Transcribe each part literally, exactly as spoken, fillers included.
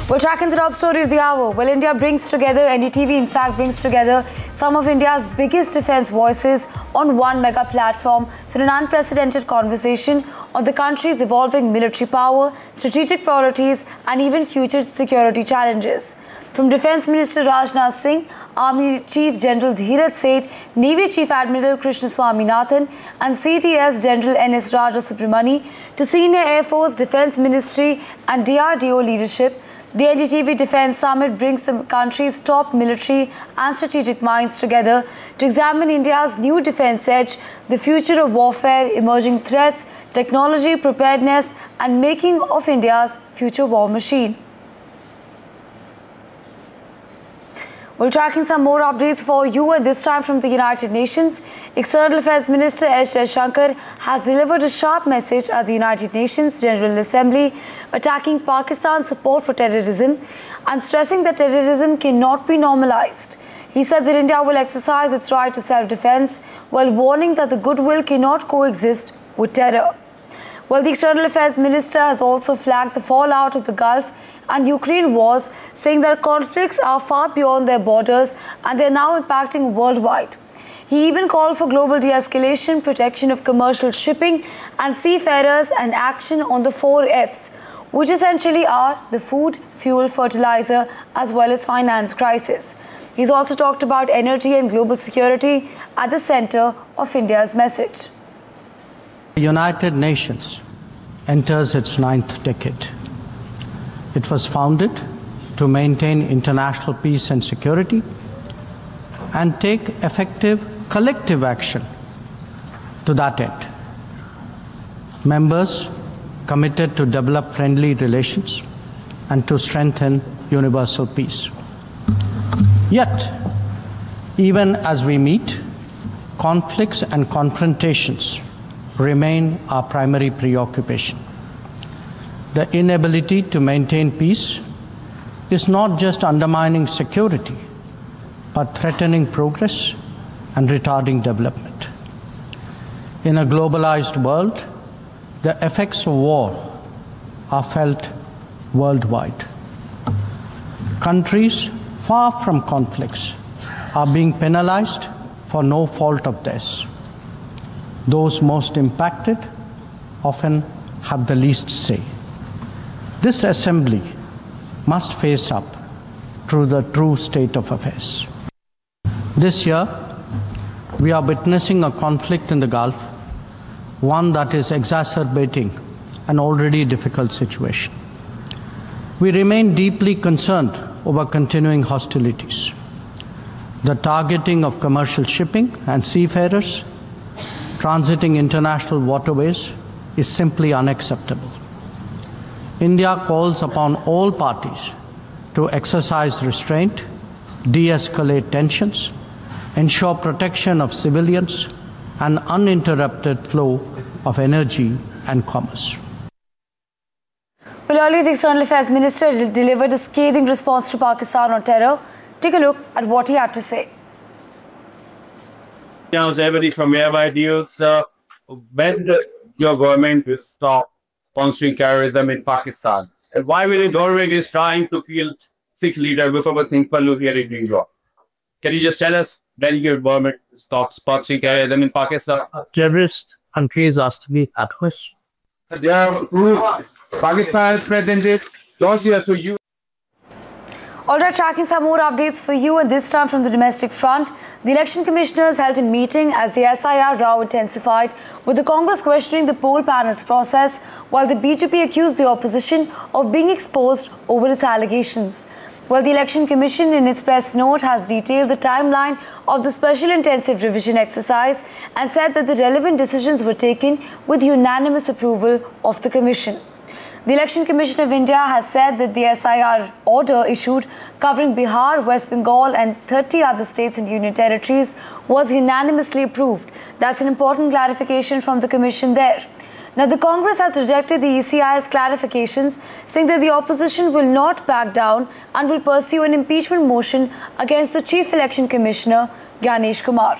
We're tracking the top story of the hour. Well, India brings together, N D T V in fact brings together some of India's biggest defence voices on one mega platform for an unprecedented conversation on the country's evolving military power, strategic priorities and even future security challenges. From Defence Minister Rajnath Singh, Army Chief General Dheeraj Seth, Navy Chief Admiral Krishna Swaminathan and C T S General N S Raja Subramani to senior Air Force, Defence Ministry and D R D O leadership, the N D T V Defence Summit brings the country's top military and strategic minds together to examine India's new defence edge, the future of warfare, emerging threats, technology, preparedness and making of India's future war machine. We're tracking some more updates for you, and this time from the United Nations. External Affairs Minister S. Jaishankar has delivered a sharp message at the United Nations General Assembly, attacking Pakistan's support for terrorism and stressing that terrorism cannot be normalized. He said that India will exercise its right to self-defense while warning that the goodwill cannot coexist with terror. Well, the External Affairs Minister has also flagged the fallout of the Gulf and Ukraine wars, saying that conflicts are far beyond their borders and they are now impacting worldwide. He even called for global de-escalation, protection of commercial shipping and seafarers and action on the four F's, which essentially are the food, fuel, fertilizer as well as finance crisis. He's also talked about energy and global security at the center of India's message. The United Nations enters its ninth decade. It was founded to maintain international peace and security and take effective collective action to that end. Members committed to develop friendly relations and to strengthen universal peace. Yet, even as we meet, conflicts and confrontations remain our primary preoccupation. The inability to maintain peace is not just undermining security, but threatening progress and retarding development. In a globalized world, the effects of war are felt worldwide. Countries far from conflicts are being penalized for no fault of theirs. Those most impacted often have the least say. This assembly must face up to the true state of affairs. This year, we are witnessing a conflict in the Gulf, one that is exacerbating an already difficult situation. We remain deeply concerned over continuing hostilities. The targeting of commercial shipping and seafarers transiting international waterways is simply unacceptable. India calls upon all parties to exercise restraint, de-escalate tensions, ensure protection of civilians, and uninterrupted flow of energy and commerce. Well, earlier the External Affairs Minister delivered a scathing response to Pakistan on terror. Take a look at what he had to say. Everybody from nearby deals, uh, when the, your government will stop sponsoring terrorism in Pakistan? And why will the government is trying to kill Sikh leader Muhammad Singh Pannu here in New York? Can you just tell us when your government stops sponsoring terrorism in Pakistan? Terrorist countries asked to be at risk. They are Pakistan president don't see us to you. Alright, tracking some more updates for you, and this time from the domestic front. The election commissioners held a meeting as the S I R row intensified, with the Congress questioning the poll panel's process, while the B J P accused the opposition of being exposed over its allegations. Well, the Election Commission in its press note has detailed the timeline of the special intensive revision exercise and said that the relevant decisions were taken with unanimous approval of the Commission. The Election Commission of India has said that the S I R order issued covering Bihar, West Bengal and thirty other states and union territories was unanimously approved. That's an important clarification from the Commission there. Now, the Congress has rejected the E C I's clarifications, saying that the opposition will not back down and will pursue an impeachment motion against the Chief Election Commissioner, Gyanesh Kumar.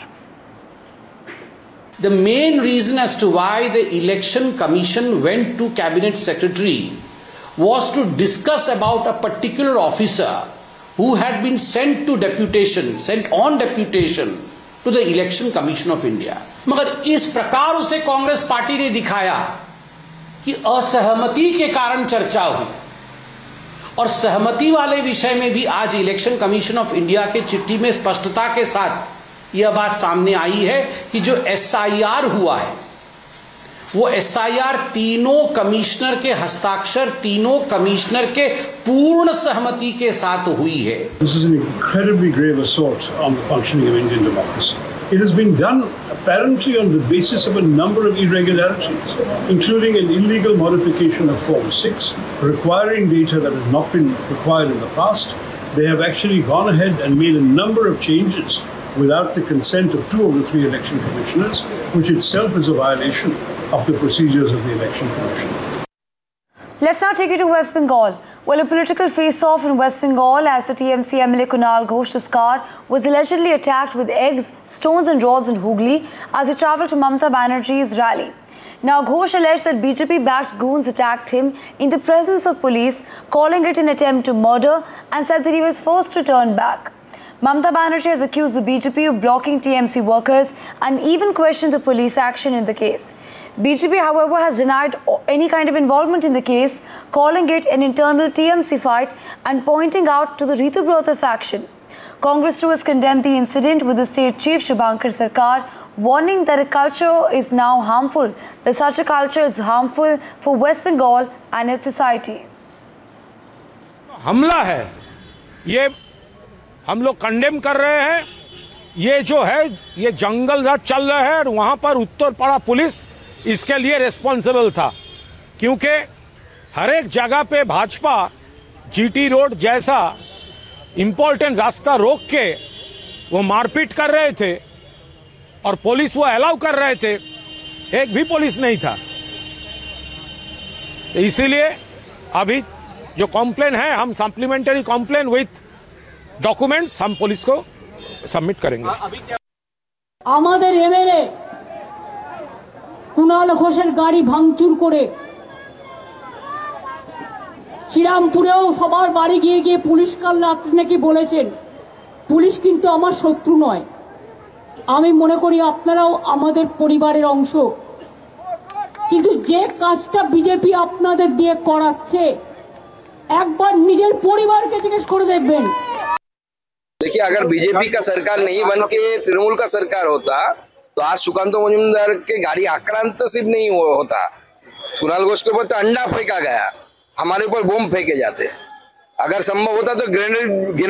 The main reason as to why the Election Commission went to Cabinet Secretary was to discuss about a particular officer who had been sent to deputation, sent on deputation to the Election Commission of India. मगर इस प्रकार उसे Congress party ने दिखाया कि असहमति के कारण चर्चा हुई, और सहमति वाले विषय में भी आज इलेक्शन कमीशन ऑफ इंडिया के चिट्ठी में स्पष्टता के साथ यह बात सामने आई है कि जो एस आई आर हुआ है वो एस आई आर तीनों कमिश्नर के हस्ताक्षर, तीनों कमिश्नर के पूर्ण सहमति के साथ हुई है। This is an incredibly grave assault on the functioning of Indian democracy. It has been done apparently on the basis of a number of irregularities, including an illegal modification of Form six, requiring data that has not been required in the past. They have actually gone ahead and made a number of changes without the consent of two of the three election commissioners, which itself is a violation of the procedures of the Election Commission. Let's now take you to West Bengal. Well, a political face-off in West Bengal as the T M C M L A Kunal Ghosh's car was allegedly attacked with eggs, stones and rods in Hooghly as he travelled to Mamata Banerjee's rally. Now, Ghosh alleged that B J P-backed goons attacked him in the presence of police, calling it an attempt to murder, and said that he was forced to turn back. Mamata Banerjee has accused the B J P of blocking T M C workers and even questioned the police action in the case. B J P, however, has denied any kind of involvement in the case, calling it an internal T M C fight and pointing out to the Ritu Brota faction. Congress too has condemned the incident, with the state chief Shubhankar Sarkar warning that a culture is now harmful, that such a culture is harmful for West Bengal and its society. हमला है, ये हम लोग condemn कर रहे हैं। ये जो है ये जंगल राज चल रहा है और वहाँ पर उत्तरपाड़ा पुलिस इसके लिए रिस्पॉन्सिबल था, क्योंकि हर एक जगह पे भाजपा जीटी रोड जैसा इम्पोर्टेंट रास्ता रोक के वो मारपीट कर रहे थे और पुलिस वो अलाउ कर रहे थे, एक भी पुलिस नहीं था। तो इसीलिए अभी जो कॉम्प्लेन है, हम सप्लीमेंटरी कॉम्प्लेन विथ डॉक्यूमेंट्स हम पुलिस को सबमिट करेंगे। আমাদের এমএলএ কুণাল ঘোষের গাড়ি ভাঙচুর করে শ্রীরামপুরেও সবার বাড়ি গিয়ে গিয়ে পুলিশ কাল রাত্রে নাকি বলেছেন পুলিশ কিন্তু আমার শত্রু নয়। আমি মনে করি আপনারাও আমাদের পরিবারের অংশ, কিন্তু যে কাজটা বিজেপি আপনাদের দিয়ে করাচ্ছে একবার নিজের পরিবারকে জিজ্ঞেस করে দেখবেন। देखिए, अगर बीजेपी का सरकार नहीं बन के तृणमूल का सरकार होता तो आज सुकांत मजूमदार के गाड़ी आक्रांत सिर्फ नहीं होता, कुणाल घोष के ऊपर तो अंडा फेंका गया, हमारे ऊपर बम फेंके जाते। अगर संभव होता तो ग्रेनेड